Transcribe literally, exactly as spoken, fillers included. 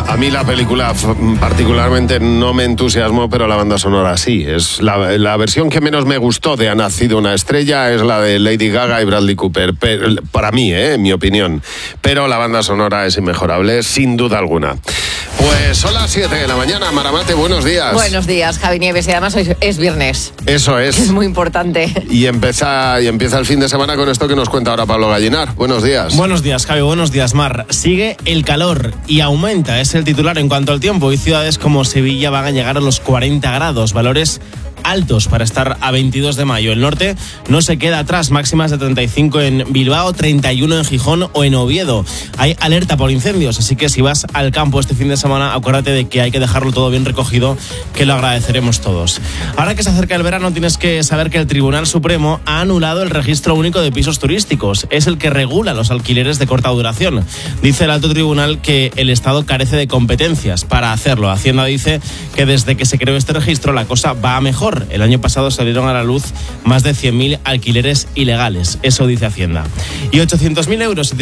A mí la película particularmente no me entusiasmó, pero la banda sonora sí. Es la, la versión que menos me gustó de Ha nacido una estrella es la de Lady Gaga y Bradley Cooper. Pero, para mí, ¿eh? En mi opinión. Pero la banda sonora es inmejorable, sin duda alguna. Pues son las siete de la mañana. Maramate, buenos días. Buenos días, Javi Nieves. Y además hoy es viernes. Eso es. Es muy importante. Y empieza, y empieza el fin de semana con esto que nos cuenta ahora Pablo Gallinar. Buenos días. Buenos días, Javi. Buenos días, Mar. Sigue el calor y aumenta. Es el titular en cuanto al tiempo. Y ciudades como Sevilla van a llegar a los cuarenta grados. Valores altos para estar a veintidós de mayo. El norte no se queda atrás, máximas de treinta y cinco en Bilbao, treinta y uno en Gijón o en Oviedo. Hay alerta por incendios, así que si vas al campo este fin de semana, acuérdate de que hay que dejarlo todo bien recogido, que lo agradeceremos todos. Ahora que se acerca el verano, tienes que saber que el Tribunal Supremo ha anulado el registro único de pisos turísticos. Es el que regula los alquileres de corta duración. Dice el alto tribunal que el Estado carece de competencias para hacerlo. Hacienda dice que desde que se creó este registro la cosa va a mejor. El año pasado salieron a la luz más de cien mil alquileres ilegales. Eso dice Hacienda. Y ochocientos mil euros